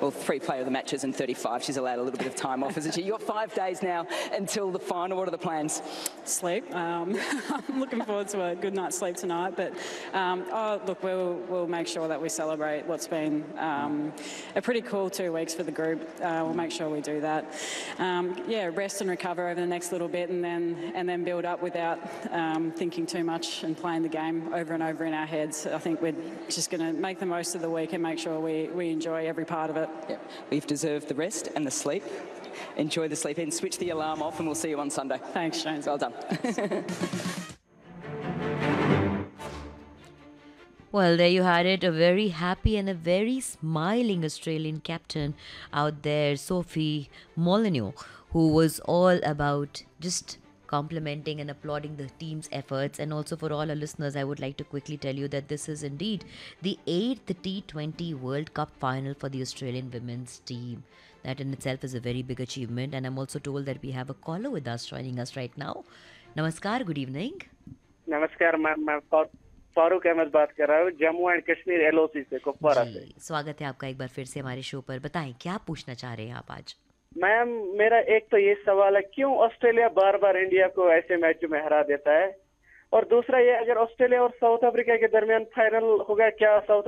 well, 3 player of the matches and 35. She's allowed a little bit of time off, isn't she? You've got 5 days now until the final. What are the plans? Sleep. I'm looking forward to a good night's sleep tonight. But look, we'll make sure that we celebrate what's been a pretty cool 2 weeks for the group. We'll make sure we do that. Rest and recover over the next little bit, and then build up without thinking too much and playing the game over and over in our heads. I think we're just going to make the most of the week and make sure we enjoy every part of it. Yeah. We've deserved the rest and the sleep. Enjoy the sleep in, switch the alarm off, and we'll see you on Sunday. Thanks, James. Well done. Well, there you had it. A very happy and a very smiling Australian captain out there, Sophie Molyneux, who was all about just complimenting and applauding the team's efforts. And also for all our listeners, I would like to quickly tell you that this is indeed the 8th T20 World Cup final for the Australian women's team. That in itself is a very big achievement. And I'm also told that we have a caller with us joining us right now. Namaskar, good evening. नमस्कार ma'am, मैं फारूक अहमद बात कर रहा हूँ Jammu and Kashmir LOC से, कुपवारा से। स्वागत है आपका एक बार फिर से हमारे शो पर। बताएं क्या पूछना चाह रहे हैं आप आज? मैम, मेरा एक तो ये सवाल है, क्यों ऑस्ट्रेलिया बार बार इंडिया को ऐसे मैच में हरा देता है? और दूसरा ये, अगर ऑस्ट्रेलिया और साउथ अफ्रीका के दरमियान फाइनल होगा, क्या साउथ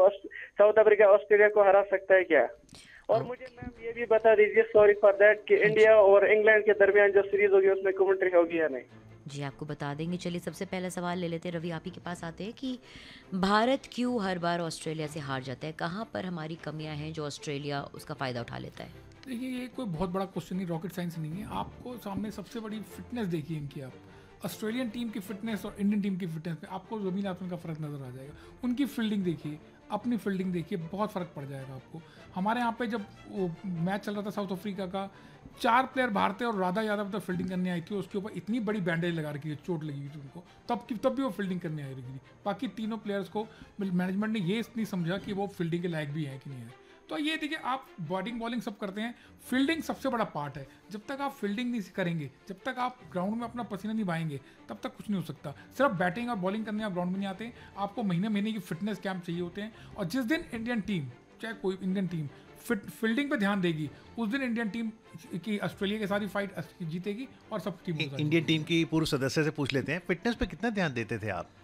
अफ्रीका ऑस्ट्रेलिया को हरा सकता है क्या? और मुझे मैम ये भी बता दीजिए, सॉरी फॉर दैट, कि इंडिया और इंग्लैंड के दरमियान जो सीरीज होगी उसमें कमेंट्री होगी या नहीं? जी, आपको बता देंगे। चलिए सबसे पहला सवाल ले लेते हैं। रवि, आप ही के पास आते हैं कि भारत क्यों हर बार ऑस्ट्रेलिया से हार जाता है? कहाँ पर हमारी कमियां हैं जो ऑस्ट्रेलिया उसका फ़ायदा उठा लेता है? देखिए, ये कोई बहुत बड़ा क्वेश्चन नहीं, रॉकेट साइंस नहीं है। आपको सामने सबसे बड़ी फिटनेस देखिए इनकी। आप ऑस्ट्रेलियन टीम की फिटनेस और इंडियन टीम की फिटनेस में आपको ज़मीन आसमान का फ़र्क नज़र आ जाएगा। उनकी फील्डिंग देखिए, अपनी फील्डिंग देखिए, बहुत फ़र्क पड़ जाएगा आपको। हमारे यहाँ पे जब वो मैच चल रहा था साउथ अफ्रीका का, 4 प्लेयर बाहर थे और राधा यादव तब फील्डिंग करने आई थी, उसके ऊपर इतनी बड़ी बैंडेज लगा रखी है, चोट लगी थी उनको, तब भी वो फील्डिंग करने आई रही थी। बाकी तीनों प्लेयर्स को मैनेजमेंट ने ये नहीं समझा कि वो फील्डिंग के लायक भी है कि नहीं है। तो ये देखिए, आप बैटिंग बॉलिंग सब करते हैं, फील्डिंग सबसे बड़ा पार्ट है। जब तक आप फील्डिंग नहीं करेंगे, जब तक आप ग्राउंड में अपना पसीना नहीं बहाएंगे, तब तक कुछ नहीं हो सकता। सिर्फ बैटिंग और बॉलिंग करने आप ग्राउंड में नहीं आते, आपको महीने महीने की फिटनेस कैंप चाहिए होते हैं। और जिस दिन इंडियन टीम, चाहे कोई इंडियन टीम फील्डिंग पे ध्यान देगी, उस दिन इंडियन टीम की ऑस्ट्रेलिया के सारी फाइट जीतेगी और सब टीम। इंडियन टीम की पूर्व सदस्य से पूछ लेते हैं, फिटनेस पे कितना ध्यान देते थे आप?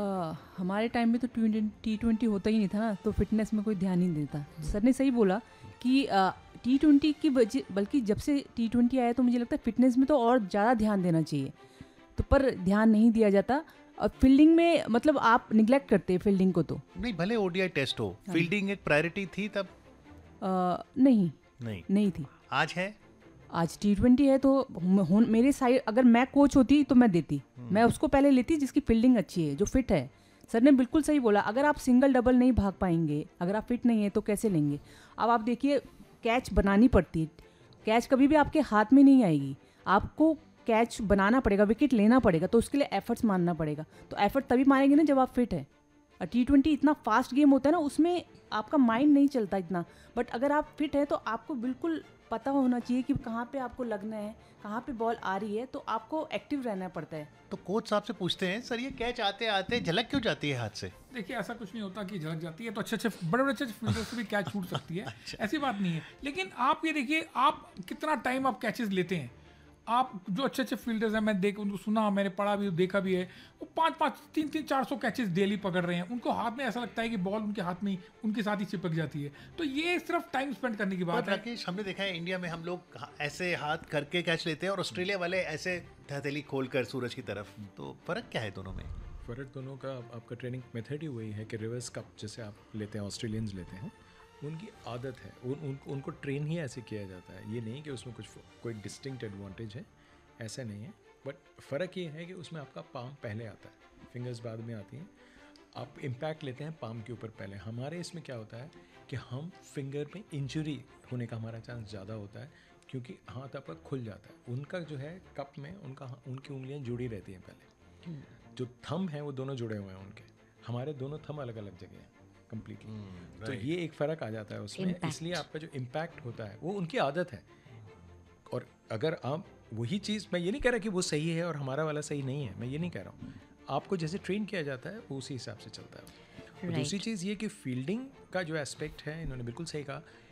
हमारे टाइम में तो T20 होता ही नहीं था ना, तो फिटनेस में कोई ध्यान नहीं देता। सर ने सही बोला कि T20 की वजह, बल्कि जब से T20 आया तो मुझे लगता है फिटनेस में तो और ज़्यादा ध्यान देना चाहिए, तो पर ध्यान नहीं दिया जाता। और फील्डिंग में मतलब आप निगलेक्ट करते हैं फील्डिंग को। तो नहीं, भले ओडीआई टेस्ट हो, फील्डिंग एक प्रायोरिटी थी तब? नहीं थी। आज है? आज T20 है तो मेरे साइड, अगर मैं कोच होती तो मैं देती, मैं उसको पहले लेती जिसकी फील्डिंग अच्छी है, जो फिट है। सर ने बिल्कुल सही बोला, अगर आप सिंगल डबल नहीं भाग पाएंगे, अगर आप फिट नहीं है तो कैसे लेंगे? अब आप देखिए, कैच बनानी पड़ती है, कैच कभी भी आपके हाथ में नहीं आएगी, आपको कैच बनाना पड़ेगा, विकेट लेना पड़ेगा, तो उसके लिए एफर्ट्स मारना पड़ेगा। तो एफर्ट तभी मारेंगे ना जब आप फिट है। और T20 इतना फास्ट गेम होता है ना, उसमें आपका माइंड नहीं चलता इतना, बट अगर आप फिट है तो आपको बिल्कुल पता होना चाहिए कि कहाँ पे आपको लगना है, कहाँ पे बॉल आ रही है, तो आपको एक्टिव रहना पड़ता है। तो कोच साहब से पूछते हैं, सर ये कैच आते आते झलक क्यों जाती है हाथ से? देखिए, ऐसा कुछ नहीं होता कि झलक जाती है, तो अच्छे बड़े फील्डर से भी कैच छूट सकती है। अच्छा। ऐसी बात नहीं है। लेकिन आप ये देखिए, आप कितना टाइम आप कैचेस लेते हैं। आप जो अच्छे फील्डर्स हैं, मैं उनको सुना, मैंने पढ़ा भी, देखा भी है, वो 300-400 कैचेस डेली पकड़ रहे हैं। उनको हाथ में ऐसा लगता है कि बॉल उनके हाथ में उनके साथ ही चिपक जाती है। तो ये सिर्फ टाइम स्पेंड करने की बात है। राकेश, हमने देखा है इंडिया में हम लोग ऐसे हाथ करके कैच लेते हैं और ऑस्ट्रेलिया वाले ऐसे हथेली खोलकर सूरज की तरफ। तो फर्क क्या है दोनों में? फ़र्क दोनों का आपका ट्रेनिंग मेथड ही वही है कि रिवर्स कप जैसे आप लेते हैं, ऑस्ट्रेलियंस लेते हैं, उनकी आदत है, उनको ट्रेन ही ऐसे किया जाता है। ये नहीं कि उसमें कोई डिस्टिंक्ट एडवांटेज है, ऐसा नहीं है। बट फ़र्क ये है कि उसमें आपका पाम पहले आता है, फिंगर्स बाद में आती हैं। आप इम्पैक्ट लेते हैं पाम के ऊपर पहले। हमारे इसमें क्या होता है कि हम फिंगर में इंजरी होने का हमारा चांस ज़्यादा होता है, क्योंकि हाथ आपका खुल जाता है। उनका जो है कप में उनकी उंगलियाँ जुड़ी रहती हैं पहले, जो थंब हैं वो दोनों जुड़े हुए हैं उनके, हमारे दोनों थंब अलग अलग जगह हैं कम्प्लीटली। तो ये एक फ़र्क आ जाता है उसमें, इसलिए आपका जो इम्पैक्ट होता है वो उनकी आदत है। और अगर आप वही चीज़, मैं ये नहीं कह रहा कि वो सही है और हमारा वाला सही नहीं है, मैं ये नहीं कह रहा हूँ। आपको जैसे ट्रेन किया जाता है वो उसी हिसाब से चलता है। और दूसरी चीज़ ये कि फील्डिंग का जो एस्पेक्ट है, इन्होंने बिल्कुल सही कहा